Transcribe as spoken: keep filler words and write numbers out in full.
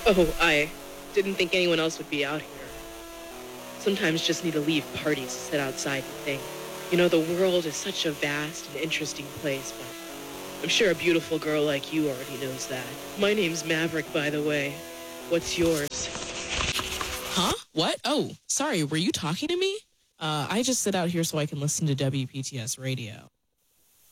Oh, I didn't think anyone else would be out here. Sometimes just need to leave parties to sit outside and think. You know, the world is such a vast and interesting place, but I'm sure a beautiful girl like you already knows that. My name's Maverick, by the way. What's yours? Huh? What? Oh, sorry, were you talking to me? Uh, I just sit out here so I can listen to W P T S radio.